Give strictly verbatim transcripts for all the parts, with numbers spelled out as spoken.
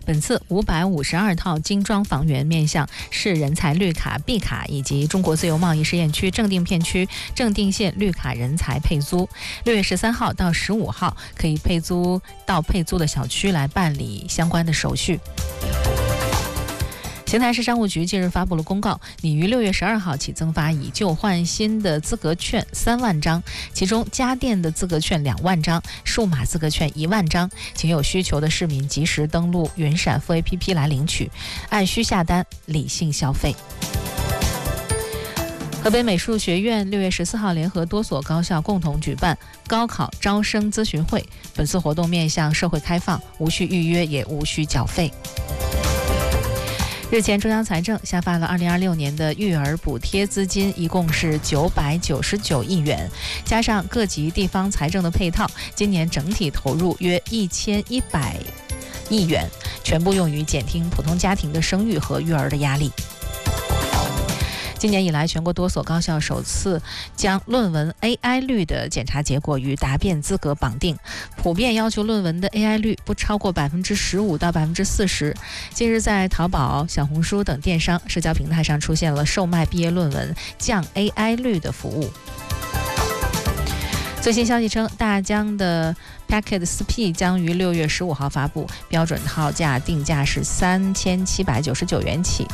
本次五百五十二套精装房源面向市人才绿卡 B 卡以及中国自由贸易试验区正定片区正定县绿卡人才配租，六月十三号到十五号可以配租到配租的小区来办理相关的手续。邢台市商务局近日发布了公告，拟于六月十二号起增发以旧换新的资格券三万张，其中家电的资格券两万张，数码资格券一万张，请有需求的市民及时登录云闪付 A P P 来领取，按需下单，理性消费。河北美术学院六月十四号联合多所高校共同举办高考招生咨询会，本次活动面向社会开放，无需预约，也无需缴费。日前，中央财政下发了二零二六年的育儿补贴资金，一共是九百九十九亿元，加上各级地方财政的配套，今年整体投入约一千一百亿元，全部用于减轻普通家庭的生育和育儿的压力。今年以来，全国多所高校首次将论文 A I 率的检查结果与答辩资格绑定，普遍要求论文的 A I 率不超过百分之十五到百分之四十。近日，在淘宝、小红书等电商社交平台上出现了售卖毕业论文降 A I 率的服务。最新消息称，大疆的 Packet 四 P 将于六月十五号发布，标准套价定价是三千七百九十九元起。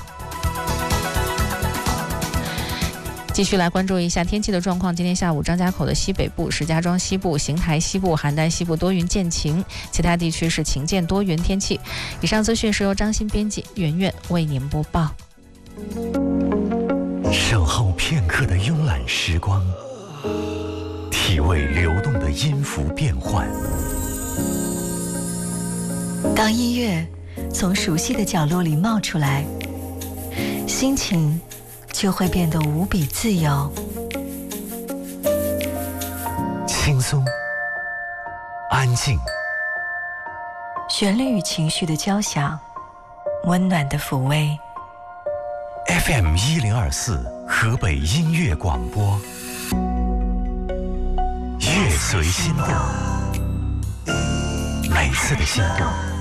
继续来关注一下天气的状况。今天下午，张家口的西北部、石家庄西部、邢台西部、邯郸西部多云见晴，其他地区是晴间多云天气。以上资讯是由张欣编辑，圆圆为您播报。 守候片刻的慵懒时光，体味流动的音符变换。 当音乐从熟悉的角落里冒出来，心情就会变得无比自由， 轻松，安静， 旋律与情绪的交响，温暖的抚慰。 F M 一零二四河北音乐广播，乐随心动，每次的心动